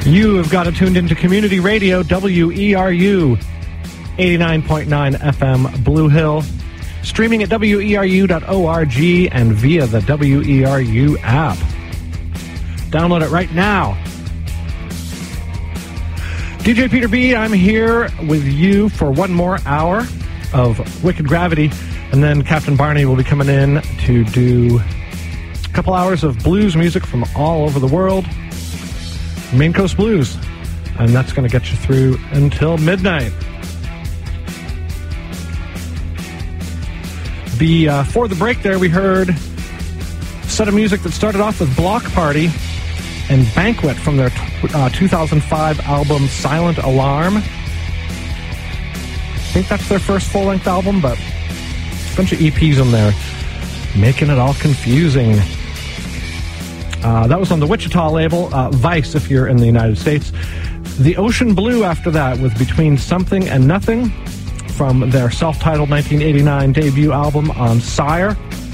You have got it tuned into Community Radio, WERU, 89.9 FM, Blue Hill. Streaming at weru.org and via the WERU app. Download it right now. DJ Peter B, I'm here with you for one more hour of Wicked Gravity, and then Captain Barney will be coming in to do a couple hours of blues music from all over the world. Main Coast Blues, and that's going to get you through until midnight. For the break there, we heard a set of music that started off with Block Party and Banquet from their 2005 album Silent Alarm. I think that's their first full-length album, but a bunch of EPs in there, making it all confusing. That was on the Wichita label, Vice if you're in the United States. The Ocean Blue after that with Between Something and Nothing from their self-titled 1989 debut album on Sire.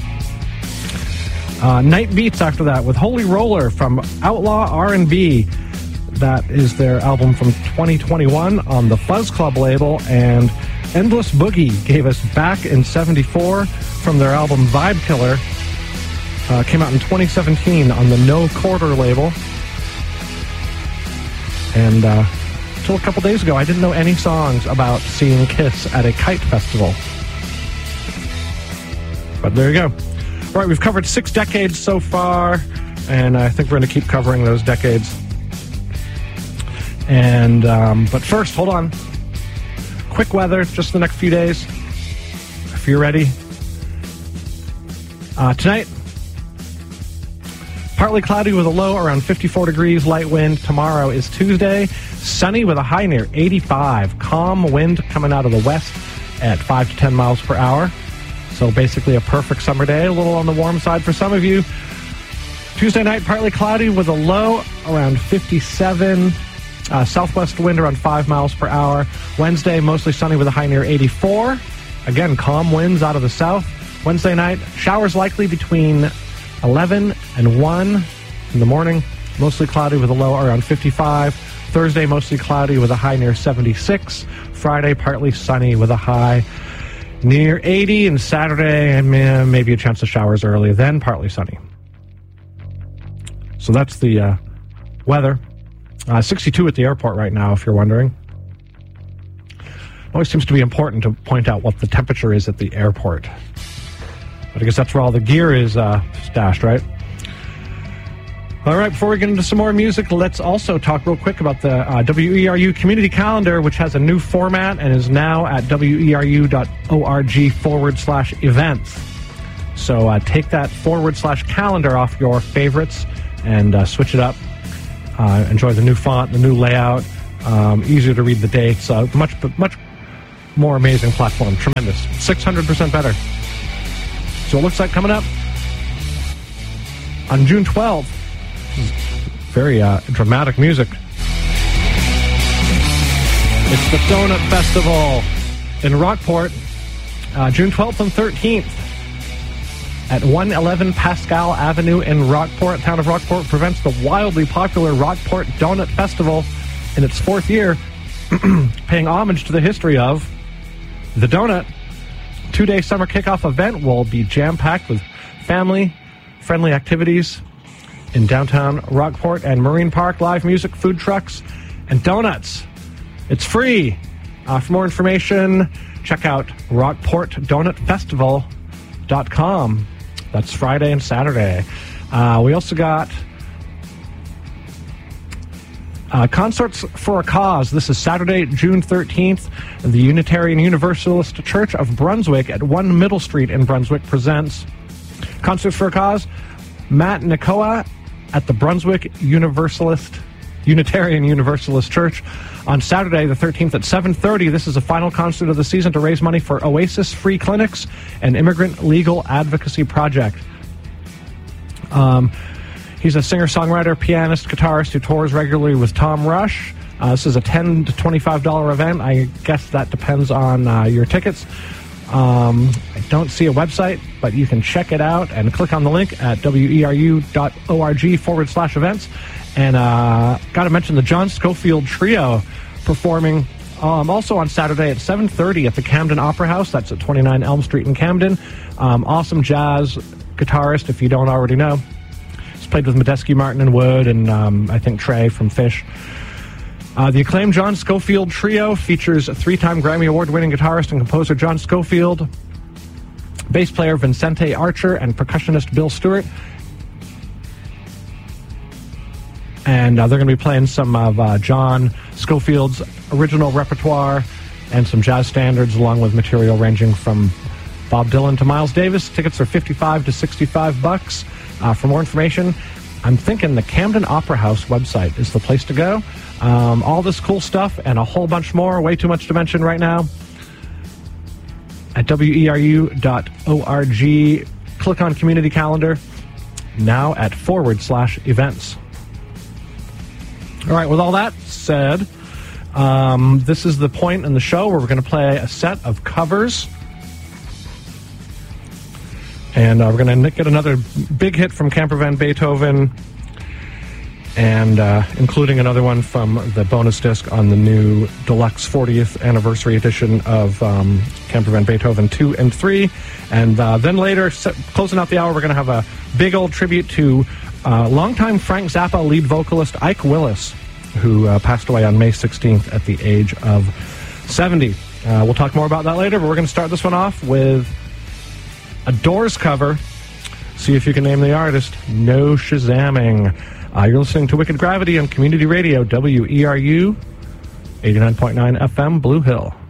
Night Beats after that with Holy Roller from Outlaw R&B. That is their album from 2021 on the Fuzz Club label. And Endless Boogie gave us Back in 74 from their album Vibe Killer. Came out in 2017 on the No Quarter label. And until a couple days ago, I didn't know any songs about seeing Kiss at a kite festival. But there you go. All right, we've covered 6 decades so far, and I think we're going to keep covering those decades. And but first, hold on. Quick weather, just the next few days, if you're ready. Tonight, partly cloudy with a low around 54 degrees, light wind. Tomorrow is Tuesday, sunny with a high near 85. Calm wind coming out of the west at 5 to 10 miles per hour. So basically a perfect summer day, a little on the warm side for some of you. Tuesday night, partly cloudy with a low around 57. Southwest wind around 5 miles per hour. Wednesday, mostly sunny with a high near 84. Again, calm winds out of the south. Wednesday night, showers likely between 11 and 1 in the morning. Mostly cloudy with a low around 55. Thursday, mostly cloudy with a high near 76. Friday, partly sunny with a high near 80. And Saturday, maybe a chance of showers early, then partly sunny. So that's the weather. 62 at the airport right now, if you're wondering. Always seems to be important to point out what the temperature is at the airport. But I guess that's where all the gear is stashed, right? All right, before we get into some more music, let's also talk real quick about the WERU Community Calendar, which has a new format and is now at weru.org/events. So take that /calendar off your favorites and switch it up. Enjoy the new font, the new layout, easier to read the dates, much more amazing platform, tremendous, 600% better. So it looks like coming up on June 12th, very dramatic music. It's the Donut Festival in Rockport, June 12th and 13th. At 111 Pascal Avenue in Rockport. Town of Rockport presents the wildly popular Rockport Donut Festival in its 4th year, paying homage to the history of the donut. 2-day summer kickoff event will be jam-packed with family-friendly activities in downtown Rockport and Marine Park, live music, food trucks, and donuts. It's free. For more information, check out rockportdonutfestival.com. That's Friday and Saturday. We also got Concerts for a Cause. This is Saturday, June 13th. The Unitarian Universalist Church of Brunswick at 1 Middle Street in Brunswick presents Concerts for a Cause. Matt Nikoa at the Brunswick Unitarian Universalist Church on Saturday the 13th at 7:30. This is the final concert of the season to raise money for Oasis Free Clinics and Immigrant Legal Advocacy Project. He's a singer-songwriter, pianist, guitarist who tours regularly with Tom Rush. This is a $10 to $25 event. I guess that depends on your tickets. I don't see a website, but you can check it out and click on the link at weru.org/events. And got to mention the John Scofield Trio performing also on Saturday at 7:30 at the Camden Opera House. That's at 29 Elm Street in Camden. Awesome jazz guitarist, if you don't already know. He's played with Medeski, Martin, and Wood, and I think Trey from Fish. The acclaimed John Scofield Trio features three-time Grammy Award-winning guitarist and composer John Scofield, bass player Vincente Archer, and percussionist Bill Stewart. And they're going to be playing some of John Scofield's original repertoire and some jazz standards, along with material ranging from Bob Dylan to Miles Davis. Tickets are $55 to $65. For more information, I'm thinking the Camden Opera House website is the place to go. All this cool stuff and a whole bunch more, way too much to mention right now, at weru.org. Click on Community Calendar, now at /events. All right, with all that said, this is the point in the show where we're going to play a set of covers. And we're going to get another big hit from Camper Van Beethoven, and including another one from the bonus disc on the new deluxe 40th anniversary edition of Camper Van Beethoven 2 and 3. And then later, closing out the hour, we're going to have a big old tribute to longtime Frank Zappa lead vocalist Ike Willis, who passed away on May 16th at the age of 70. We'll talk more about that later, but we're going to start this one off with a Doors cover. See if you can name the artist. No Shazamming. You're listening to Wicked Gravity on Community Radio, WERU, 89.9 FM, Blue Hill.